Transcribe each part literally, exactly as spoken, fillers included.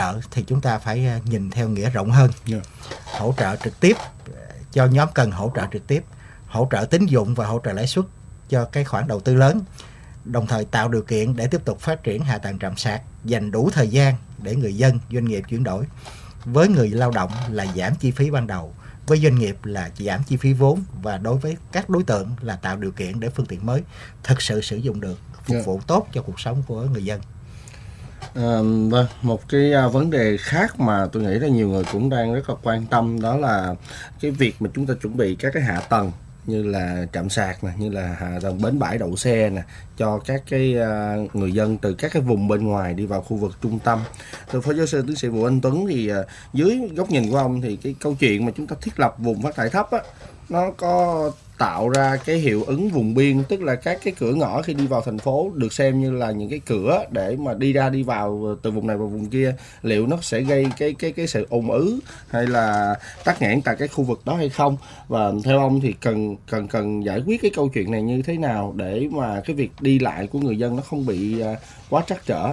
trợ thì chúng ta phải nhìn theo nghĩa rộng hơn. Yeah. Hỗ trợ trực tiếp cho nhóm cần hỗ trợ trực tiếp, hỗ trợ tín dụng và hỗ trợ lãi suất cho cái khoản đầu tư lớn, đồng thời tạo điều kiện để tiếp tục phát triển hạ tầng trạm sạc, dành đủ thời gian để người dân, doanh nghiệp chuyển đổi. Với người lao động là giảm chi phí ban đầu, với doanh nghiệp là giảm chi phí vốn, và đối với các đối tượng là tạo điều kiện để phương tiện mới thực sự sử dụng được, phục vụ yeah. tốt cho cuộc sống của người dân. À, vâng, một cái uh, vấn đề khác mà tôi nghĩ là nhiều người cũng đang rất là quan tâm, đó là cái việc mà chúng ta chuẩn bị các cái hạ tầng như là trạm sạc nè, như là hạ tầng bến bãi đậu xe nè, cho các cái uh, người dân từ các cái vùng bên ngoài đi vào khu vực trung tâm. Thưa Phó Giáo sư Tiến sĩ Vũ Anh Tuấn, thì uh, dưới góc nhìn của ông thì cái câu chuyện mà chúng ta thiết lập vùng phát thải thấp á, nó có tạo ra cái hiệu ứng vùng biên, tức là các cái cửa ngõ khi đi vào thành phố được xem như là những cái cửa để mà đi ra đi vào từ vùng này vào vùng kia, liệu nó sẽ gây cái cái cái sự ùn ứ hay là tắc nghẽn tại cái khu vực đó hay không? Và theo ông thì cần cần cần giải quyết cái câu chuyện này như thế nào để mà cái việc đi lại của người dân nó không bị quá trắc trở?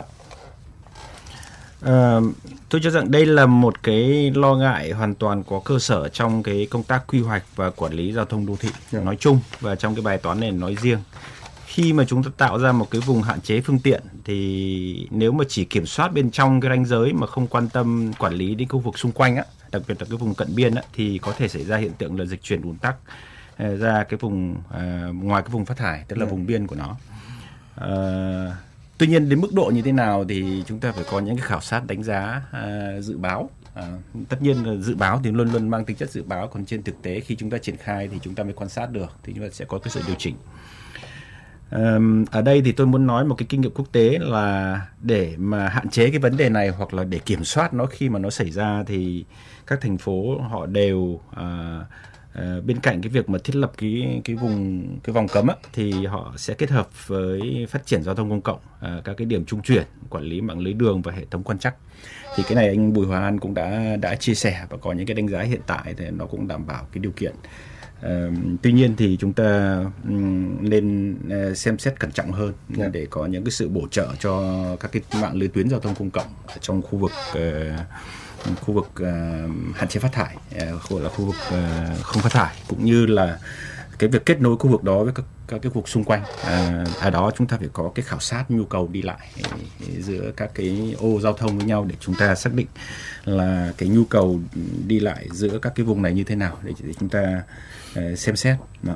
À, tôi cho rằng đây là một cái lo ngại hoàn toàn có cơ sở trong cái công tác quy hoạch và quản lý giao thông đô thị yeah. nói chung, và trong cái bài toán này nói riêng. Khi mà chúng ta tạo ra một cái vùng hạn chế phương tiện thì nếu mà chỉ kiểm soát bên trong cái ranh giới mà không quan tâm quản lý đến khu vực xung quanh á, đặc biệt là cái vùng cận biên á, thì có thể xảy ra hiện tượng là dịch chuyển ùn tắc ra cái vùng uh, ngoài cái vùng phát thải, tức là yeah. vùng biên của nó. Uh, Tuy nhiên đến mức độ như thế nào thì chúng ta phải có những cái khảo sát đánh giá, à, dự báo. À, tất nhiên là dự báo thì luôn luôn mang tính chất dự báo, còn trên thực tế khi chúng ta triển khai thì chúng ta mới quan sát được, thì chúng ta sẽ có cái sự điều chỉnh. À, ở đây thì tôi muốn nói một cái kinh nghiệm quốc tế là để mà hạn chế cái vấn đề này hoặc là để kiểm soát nó khi mà nó xảy ra thì các thành phố họ đều à, Uh, bên cạnh cái việc mà thiết lập cái cái vùng cái vòng cấm á, thì họ sẽ kết hợp với phát triển giao thông công cộng, uh, các cái điểm trung chuyển, quản lý mạng lưới đường và hệ thống quan trắc. Thì cái này anh Bùi Hòa An cũng đã đã chia sẻ và có những cái đánh giá hiện tại thì nó cũng đảm bảo cái điều kiện. Uh, tuy nhiên thì chúng ta um, nên uh, xem xét cẩn trọng hơn yeah. để có những cái sự bổ trợ cho các cái mạng lưới tuyến giao thông công cộng ở trong khu vực uh, khu vực uh, hạn chế phát thải, uh, là khu vực uh, không phát thải, cũng như là cái việc kết nối khu vực đó với các, các cái khu vực xung quanh. Uh, ở đó chúng ta phải có cái khảo sát nhu cầu đi lại giữa các cái ô giao thông với nhau để chúng ta xác định là cái nhu cầu đi lại giữa các cái vùng này như thế nào để, để chúng ta uh, xem xét. Đó.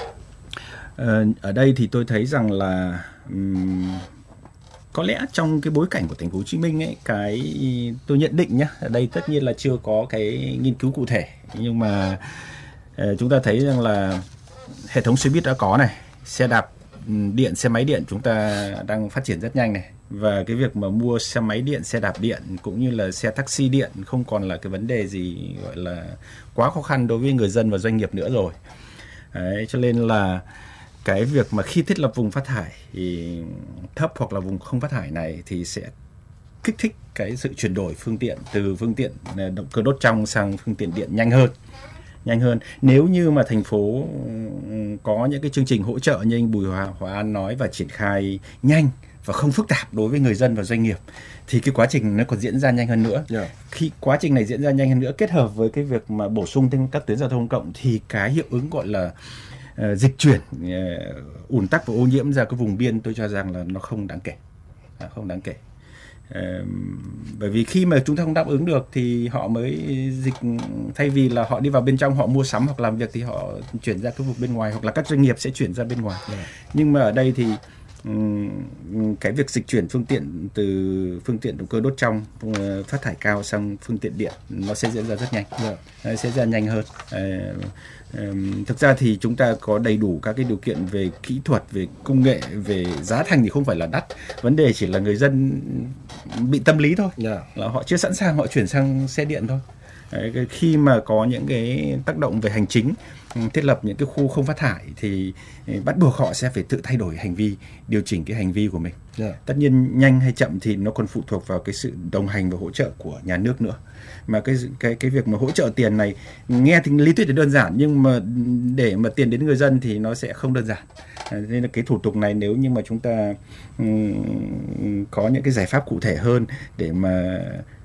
Uh, ở đây thì tôi thấy rằng là um, có lẽ trong cái bối cảnh của thành phố Hồ Chí Minh ấy, cái tôi nhận định nhá, ở đây tất nhiên là chưa có cái nghiên cứu cụ thể, nhưng mà uh, chúng ta thấy rằng là hệ thống xe buýt đã có này, xe đạp điện, xe máy điện chúng ta đang phát triển rất nhanh này, và cái việc mà mua xe máy điện, xe đạp điện cũng như là xe taxi điện không còn là cái vấn đề gì gọi là quá khó khăn đối với người dân và doanh nghiệp nữa rồi. Đấy, cho nên là cái việc mà khi thiết lập vùng phát thải thì thấp hoặc là vùng không phát thải này thì sẽ kích thích cái sự chuyển đổi phương tiện từ phương tiện động cơ đốt trong sang phương tiện điện nhanh hơn. nhanh hơn. Nếu như mà thành phố có những cái chương trình hỗ trợ như anh Bùi Hòa, Hòa An nói và triển khai nhanh và không phức tạp đối với người dân và doanh nghiệp thì cái quá trình nó còn diễn ra nhanh hơn nữa. Yeah. Khi quá trình này diễn ra nhanh hơn nữa kết hợp với cái việc mà bổ sung thêm các tuyến giao thông công cộng thì cái hiệu ứng gọi là uh, dịch chuyển uh, ùn tắc và ô nhiễm ra cái vùng biên tôi cho rằng là nó không đáng kể. À, không đáng kể. Uh, bởi vì khi mà chúng ta không đáp ứng được thì họ mới dịch, thay vì là họ đi vào bên trong họ mua sắm hoặc làm việc thì họ chuyển ra cái vùng bên ngoài, hoặc là các doanh nghiệp sẽ chuyển ra bên ngoài. Yeah. Nhưng mà ở đây thì um, cái việc dịch chuyển phương tiện từ phương tiện động cơ đốt trong uh, phát thải cao sang phương tiện điện nó sẽ diễn ra rất nhanh. Yeah. uh, sẽ diễn ra nhanh hơn. Uh, Um, thực ra thì chúng ta có đầy đủ các cái điều kiện về kỹ thuật, về công nghệ, về giá thành thì không phải là đắt. Vấn đề chỉ là người dân bị tâm lý thôi. Yeah. Là họ chưa sẵn sàng họ chuyển sang xe điện thôi. Đấy, khi mà có những cái tác động về hành chính, thiết lập những cái khu không phát thải thì bắt buộc họ sẽ phải tự thay đổi hành vi, điều chỉnh cái hành vi của mình. Yeah. Tất nhiên nhanh hay chậm thì nó còn phụ thuộc vào cái sự đồng hành và hỗ trợ của nhà nước nữa. Mà cái cái cái việc mà hỗ trợ tiền này nghe thì lý thuyết thì đơn giản, nhưng mà để mà tiền đến người dân thì nó sẽ không đơn giản. Nên là cái thủ tục này nếu như mà chúng ta um, có những cái giải pháp cụ thể hơn để mà